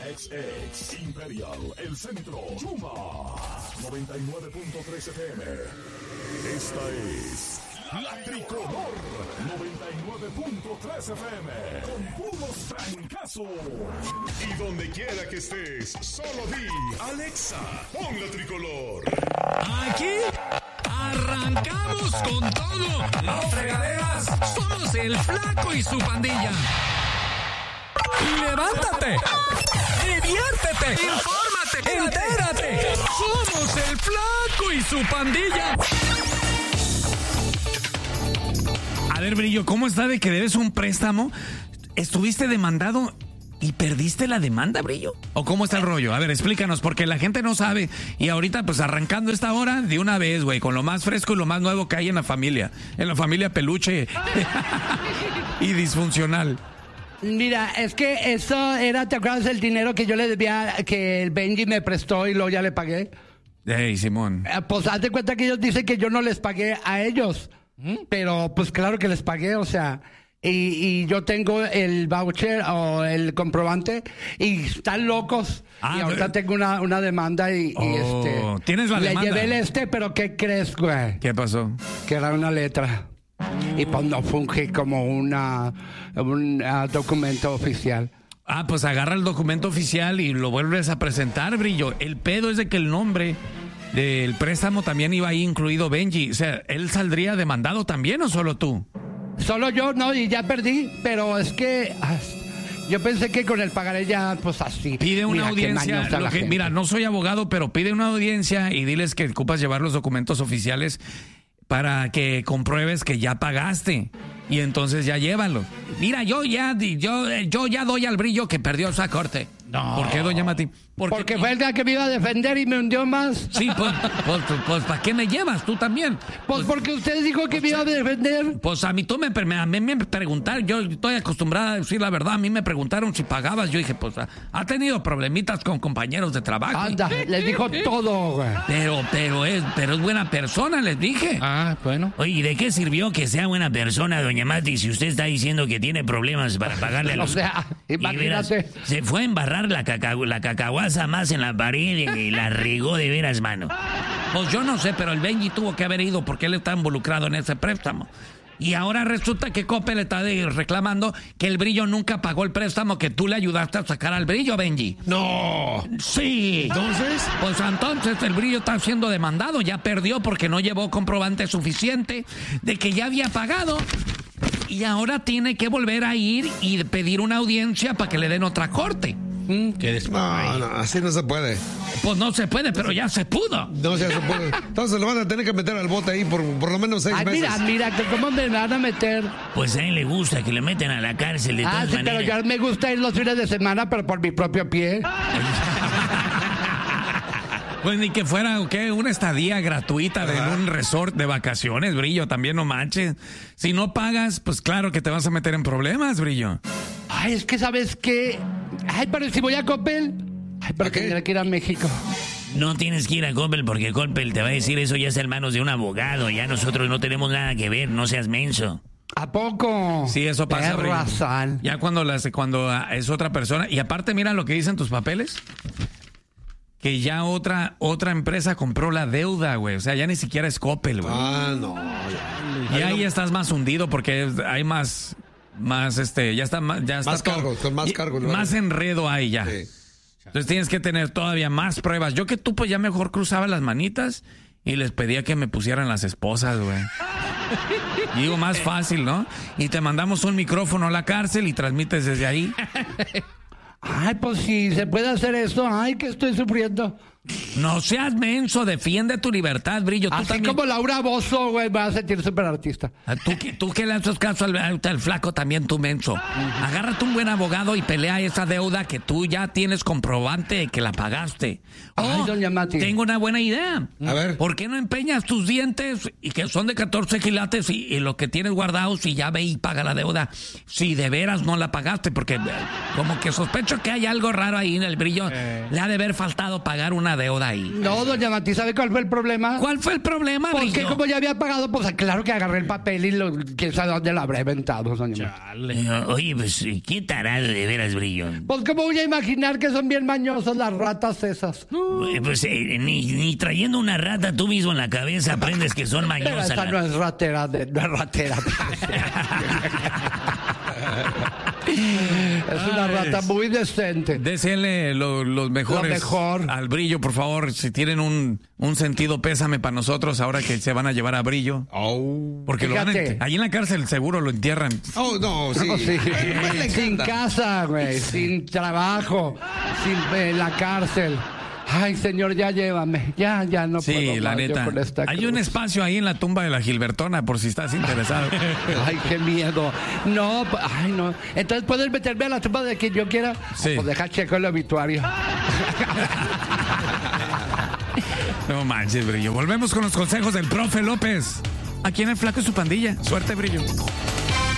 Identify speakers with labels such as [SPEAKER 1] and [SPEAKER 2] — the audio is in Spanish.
[SPEAKER 1] XX Imperial, el centro, Yuma, 99.3 FM. Esta es La Tricolor, 99.3 FM, con puros trancazos. Y donde quiera que estés, solo di, Alexa, pon La Tricolor.
[SPEAKER 2] Aquí arrancamos con todo. No fregaderas. Somos el Flaco y su pandilla. Levántate, diviértete, infórmate, entérate. Somos el Flaco y su pandilla. A ver, Brillo, ¿cómo está de que debes un préstamo? ¿Estuviste demandado y perdiste la demanda, Brillo? ¿O cómo está el rollo? A ver, explícanos, porque la gente no sabe. Y ahorita, pues, arrancando esta hora de una vez, güey, con lo más fresco y lo más nuevo que hay en la familia peluche y disfuncional.
[SPEAKER 3] Mira, es que eso era, ¿te acuerdas del dinero que yo le debía, que el Benji me prestó y luego ya le pagué?
[SPEAKER 2] Hey, Simón.
[SPEAKER 3] Pues haz de cuenta que ellos dicen que yo no les pagué a ellos. Pero pues claro que les pagué, o sea, y yo tengo el voucher o el comprobante y están locos. Y ahorita tengo una demanda y
[SPEAKER 2] ¿Tienes la demanda?
[SPEAKER 3] Le llevé pero ¿qué crees, güey?
[SPEAKER 2] ¿Qué pasó?
[SPEAKER 3] Que era una letra. Y pues no funge como un documento oficial.
[SPEAKER 2] Ah, pues agarra el documento oficial y lo vuelves a presentar, Brillo. El pedo es de que el nombre del préstamo también iba ahí incluido Benji. O sea, ¿él saldría demandado también o solo tú?
[SPEAKER 3] Solo yo, no, y ya perdí. Pero es que yo pensé que con el pagaré ya, pues así.
[SPEAKER 2] Pide una audiencia. Mira, no soy abogado, pero pide una audiencia y diles que ocupas llevar los documentos oficiales para que compruebes que ya pagaste. Y entonces ya llévalo. Mira, yo ya doy al Brillo que perdió esa corte.
[SPEAKER 3] No.
[SPEAKER 2] ¿Por qué, doña Mati?
[SPEAKER 3] Porque fue el que me iba a defender y me hundió más.
[SPEAKER 2] Sí, pues ¿para qué me llevas tú también?
[SPEAKER 3] Pues porque usted dijo que me iba a defender.
[SPEAKER 2] Pues a mí me preguntaron, yo estoy acostumbrada a decir la verdad, a mí me preguntaron si pagabas, yo dije, pues ha tenido problemitas con compañeros de trabajo.
[SPEAKER 3] Anda, les dijo todo, güey.
[SPEAKER 2] Pero es buena persona, les dije.
[SPEAKER 4] Ah, bueno.
[SPEAKER 5] Oye, ¿y de qué sirvió que sea buena persona, doña Mati, si usted está diciendo que tiene problemas para pagarle a los...
[SPEAKER 3] O sea, imagínate.
[SPEAKER 5] Se fue a embarrar la cacahuaza más en la pared y la regó de veras, mano.
[SPEAKER 2] Pues yo no sé, pero el Benji tuvo que haber ido porque él está involucrado en ese préstamo. Y ahora resulta que Coppel le está reclamando que el Brillo nunca pagó el préstamo que tú le ayudaste a sacar al Brillo, Benji.
[SPEAKER 4] ¡No!
[SPEAKER 2] Sí.
[SPEAKER 4] ¿Entonces?
[SPEAKER 2] Pues entonces el Brillo está siendo demandado. Ya perdió porque no llevó comprobante suficiente de que ya había pagado. Y ahora tiene que volver a ir y pedir una audiencia para que le den otra corte.
[SPEAKER 4] No, así no se puede.
[SPEAKER 2] Pues no se puede, pero ya se pudo.
[SPEAKER 4] No se puede. Entonces lo van a tener que meter al bote ahí por lo menos 6 meses.
[SPEAKER 3] Mira, ¿cómo me van a meter?
[SPEAKER 5] Pues a él le gusta que le meten a la cárcel de todas maneras.
[SPEAKER 3] Pero ya me gusta ir los fines de semana, pero por mi propio pie.
[SPEAKER 2] Pues ni que fuera, ¿qué? Una estadía gratuita en un resort de vacaciones, Brillo, también no manches. Si no pagas, pues claro que te vas a meter en problemas, Brillo.
[SPEAKER 3] Ay, es que ¿sabes qué? Ay, pero si voy a Coppel. Ay, pero tendría que ir a México.
[SPEAKER 5] No tienes que ir a Coppel porque Coppel te va a decir eso ya está en manos de un abogado. Ya nosotros no tenemos nada que ver, no seas menso.
[SPEAKER 3] ¿A poco?
[SPEAKER 2] Sí, eso pasa, Brillo.
[SPEAKER 3] Razón.
[SPEAKER 2] Ya cuando es otra persona. Y aparte, mira lo que dicen tus papeles. Que ya otra empresa compró la deuda, güey. O sea, ya ni siquiera es Coppel, güey.
[SPEAKER 4] Ah, no.
[SPEAKER 2] Y ahí estás más hundido porque hay más ya está más
[SPEAKER 4] cargos, con más cargos.
[SPEAKER 2] Más enredo hay ya.
[SPEAKER 4] Sí.
[SPEAKER 2] Entonces tienes que tener todavía más pruebas. Yo que tú pues ya mejor cruzaba las manitas y les pedía que me pusieran las esposas, güey. Y digo, más fácil, ¿no? Y te mandamos un micrófono a la cárcel y transmites desde ahí.
[SPEAKER 3] Ay, pues si se puede hacer eso, ay, que estoy sufriendo.
[SPEAKER 2] No seas menso, defiende tu libertad, Brillo. Tú
[SPEAKER 3] así
[SPEAKER 2] también...
[SPEAKER 3] como Laura Bozzo, güey, va a sentir súper artista.
[SPEAKER 2] Tú que le haces caso al Flaco también, tú menso. Agárrate un buen abogado y pelea esa deuda que tú ya tienes comprobante de que la pagaste.
[SPEAKER 3] Ay, doña Mati.
[SPEAKER 2] Tengo una buena idea.
[SPEAKER 4] A ver.
[SPEAKER 2] ¿Por qué no empeñas tus dientes y que son de 14 quilates y lo que tienes guardados y ya ve y paga la deuda? Si de veras no la pagaste, porque como que sospecho que hay algo raro ahí en el Brillo. Le ha de haber faltado pagar una una deuda ahí.
[SPEAKER 3] No, doña Mati, ¿sabe cuál fue el problema?
[SPEAKER 2] ¿Cuál fue el problema,
[SPEAKER 3] Porque
[SPEAKER 2] Brillo?
[SPEAKER 3] como ya había pagado, pues claro que agarré el papel y quién sabe dónde lo habré inventado, doña Mati.
[SPEAKER 5] Oye, pues qué tarado de veras, Brillo.
[SPEAKER 3] Pues cómo voy a imaginar que son bien mañosas las ratas esas.
[SPEAKER 5] Pues ni trayendo una rata tú mismo en la cabeza aprendes que son
[SPEAKER 3] Pero
[SPEAKER 5] mañosas.
[SPEAKER 3] esa no es ratera, no es ratera. Es una rata muy decente.
[SPEAKER 2] Désele los mejores
[SPEAKER 3] Lo mejor.
[SPEAKER 2] al Brillo, por favor. Si tienen un sentido pésame para nosotros ahora que se van a llevar a Brillo.
[SPEAKER 4] Oh.
[SPEAKER 2] Porque
[SPEAKER 3] Fíjate.
[SPEAKER 2] ahí en la cárcel seguro lo entierran.
[SPEAKER 4] Oh, no, sí.
[SPEAKER 3] No, sí.
[SPEAKER 4] Pues le
[SPEAKER 3] Sin
[SPEAKER 4] encanta.
[SPEAKER 3] casa, güey, sin trabajo, sin la cárcel. Ay, señor, ya llévame. Ya no puedo
[SPEAKER 2] Sí, la
[SPEAKER 3] más yo
[SPEAKER 2] neta.
[SPEAKER 3] con esta
[SPEAKER 2] Hay
[SPEAKER 3] cruz.
[SPEAKER 2] un espacio ahí en la tumba de la Gilbertona por si estás interesado.
[SPEAKER 3] Ay, qué miedo. No, ay, no. Entonces, ¿puedes meterme a la tumba de quien yo quiera?
[SPEAKER 2] Sí.
[SPEAKER 3] Pues deja checo el obituario.
[SPEAKER 2] No manches, Brillo. Volvemos con los consejos del profe López. Aquí en El Flaco y su pandilla. Suerte, Brillo.